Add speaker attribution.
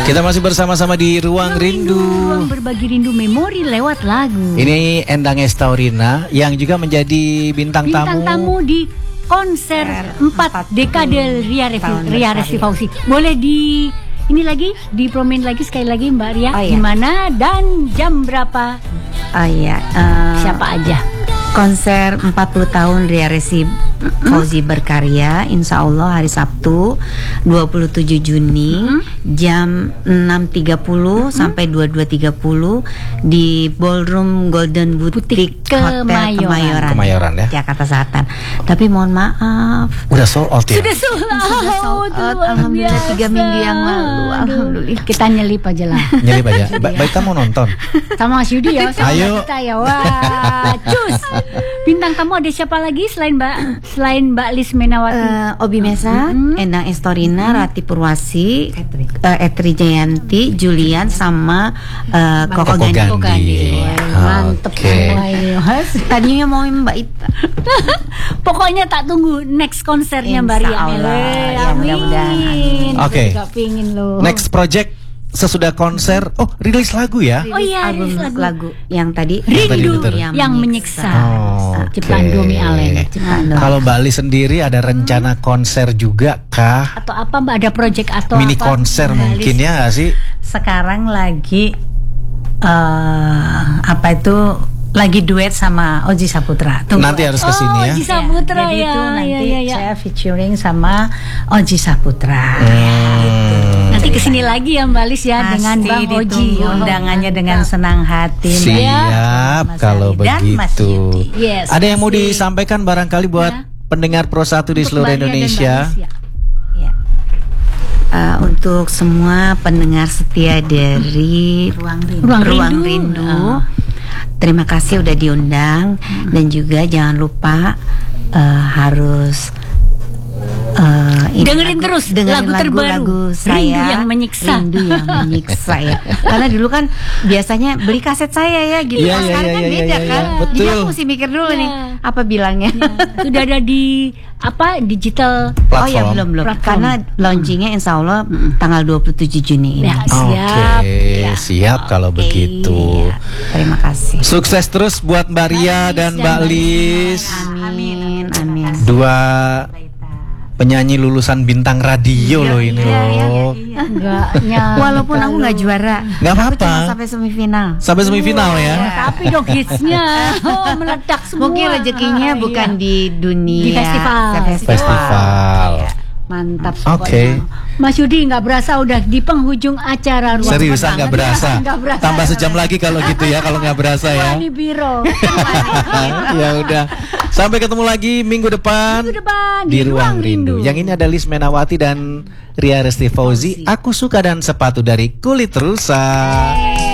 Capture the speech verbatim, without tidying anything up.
Speaker 1: Kita masih bersama-sama di Ruang Rindu,
Speaker 2: Ruang berbagi rindu memori lewat lagu.
Speaker 1: Ini Endang Estaurina yang juga menjadi bintang,
Speaker 2: Bintang tamu di konser empat dekade Ria Revi, Ria Resti Fauzi. Boleh di ini lagi dipromin lagi sekali lagi Mbak Ria,
Speaker 3: oh, iya.
Speaker 2: Di mana dan jam berapa?
Speaker 3: Oh iya, uh,
Speaker 2: siapa aja?
Speaker 3: Konser empat puluh tahun Ria Resti Fauzi berkarya, insya Allah hari Sabtu dua puluh tujuh Juni mm-hmm. jam enam tiga puluh mm-hmm. sampai dua puluh dua tiga puluh di Ballroom Golden Boutique Hotel
Speaker 2: Kemayoran.
Speaker 3: Kemayoran,
Speaker 1: Kemayoran ya,
Speaker 3: Jakarta Selatan. Tapi mohon maaf,
Speaker 1: udah sold out ya?
Speaker 2: Sudah sold out,
Speaker 3: Sudah sold out. Alhamdulillah tiga minggu yang lalu. Alhamdulillah.
Speaker 2: Kita nyelip aja lah.
Speaker 1: Nyelip aja. Ba baik kamu nonton.
Speaker 2: Sama Mas Yudi ya. Sama
Speaker 1: Ayo.
Speaker 2: Kita ya. Wah, cus. Bintang tamu ada siapa lagi selain Mbak selain Mbak Lis Menawati?
Speaker 3: Uh, Obi Mesa, mm-hmm. Endang Estaurina, mm-hmm. Rati Purwasi, Etri, uh, Etri Jayanti, Julian sama uh, Koko Gandhi.
Speaker 1: Koko Gandhi.
Speaker 2: Mantep semua ini, Mas.
Speaker 3: Tadinya mau Mbak Ita.
Speaker 2: Pokoknya tak tunggu next konsernya Mbak Ria.
Speaker 3: Ya, mudah-mudahan.
Speaker 1: Oke.
Speaker 3: Okay.
Speaker 1: Next project sesudah konser, oh rilis lagu ya?
Speaker 2: Oh iya,
Speaker 3: album
Speaker 2: rilis lagu.
Speaker 3: lagu yang tadi
Speaker 2: Rindu
Speaker 3: tadi yang,
Speaker 2: yang
Speaker 3: menyiksa.
Speaker 2: menyiksa.
Speaker 1: Oh,
Speaker 2: Ciptaan Domi Allen.
Speaker 1: Kalau Mbak Lis sendiri ada rencana hmm. konser juga kah?
Speaker 2: Atau apa Mbak, ada project atau
Speaker 1: mini
Speaker 2: apa?
Speaker 1: konser
Speaker 2: Mbak
Speaker 1: mungkin
Speaker 2: Lis.
Speaker 1: ya gak sih?
Speaker 4: Sekarang lagi uh, apa itu lagi duet sama Oji Saputra.
Speaker 1: Tunggu. Nanti harus kesini
Speaker 2: oh,
Speaker 1: ya.
Speaker 2: Oji Saputra
Speaker 4: ya. Jadi
Speaker 2: ya.
Speaker 4: itu nanti
Speaker 2: ya, ya, ya.
Speaker 4: saya featuring sama Oji Saputra.
Speaker 1: Hmm.
Speaker 4: Gitu.
Speaker 2: Nanti kesini lagi ya Mbak Lis ya.
Speaker 4: Pasti
Speaker 2: dengan Bang Oji.
Speaker 4: Undangannya dengan senang hati.
Speaker 1: Siap kalau begitu.
Speaker 2: Yes,
Speaker 1: ada yang mau
Speaker 2: pasti.
Speaker 1: disampaikan barangkali buat ya. pendengar Pro satu di seluruh Indonesia?
Speaker 3: Uh, untuk semua pendengar setia dari
Speaker 2: Ruang Rindu,
Speaker 3: Ruang, Ruang Rindu. Uh. Terima kasih udah diundang hmm. dan juga jangan lupa uh, harus uh,
Speaker 2: dengerin lagu, terus
Speaker 3: dengerin
Speaker 2: lagu terbaru
Speaker 3: lagu saya
Speaker 2: Rindu yang menyiksa.
Speaker 3: Rindu yang menyiksa ya. Karena dulu kan biasanya beli kaset saya ya gitu.
Speaker 1: Ya,
Speaker 3: nah,
Speaker 1: ya,
Speaker 3: sekarang
Speaker 1: ya,
Speaker 3: kan
Speaker 1: ya,
Speaker 3: beda
Speaker 1: ya,
Speaker 3: kan.
Speaker 1: ya, betul.
Speaker 3: Jadi aku mesti mikir dulu ya. nih apa bilangnya.
Speaker 2: Ya. Sudah ada di apa digital
Speaker 1: platform.
Speaker 3: Oh ya belum belum.
Speaker 2: Platform.
Speaker 3: Karena launchingnya insya Allah mm. tanggal dua puluh tujuh Juni ini.
Speaker 2: Ya,
Speaker 1: Oke,
Speaker 2: siap.
Speaker 1: okay,
Speaker 2: ya.
Speaker 1: siap kalau
Speaker 2: okay.
Speaker 1: begitu.
Speaker 3: Ya, terima kasih.
Speaker 1: Sukses terus buat Mbak Ria dan Mbak Lis.
Speaker 3: Amin, amin.
Speaker 1: Dua penyanyi lulusan bintang radio
Speaker 3: iya,
Speaker 1: loh ini
Speaker 3: iya,
Speaker 1: loh.
Speaker 3: Iya, iya,
Speaker 2: Enggaknya.
Speaker 3: Walaupun aku nggak juara.
Speaker 1: Nggak apa-apa.
Speaker 3: Sampai semifinal.
Speaker 1: Sampai semifinal ya.
Speaker 2: Ya. Tapi dong hitsnya oh, meledak semua.
Speaker 3: Mungkin rezekinya
Speaker 2: ah,
Speaker 3: bukan
Speaker 2: iya.
Speaker 3: di dunia
Speaker 2: di festival.
Speaker 3: Festival.
Speaker 1: festival.
Speaker 3: Ya.
Speaker 2: Mantap.
Speaker 1: Oke. Okay.
Speaker 2: Mas Yudi nggak berasa udah di penghujung acara Ruang
Speaker 1: Seriusan nggak berasa.
Speaker 2: berasa.
Speaker 1: Tambah sejam lagi kalau gitu ya, kalau nggak berasa ya.
Speaker 2: Wani biro.
Speaker 1: Ya udah. Sampai ketemu lagi minggu depan,
Speaker 2: minggu depan
Speaker 1: di, di Ruang Rindu. Rindu. Yang ini ada Lis Menawati dan Ria Resti Fauzi. Aku Suka dan Sepatu dari Kulit Rusa.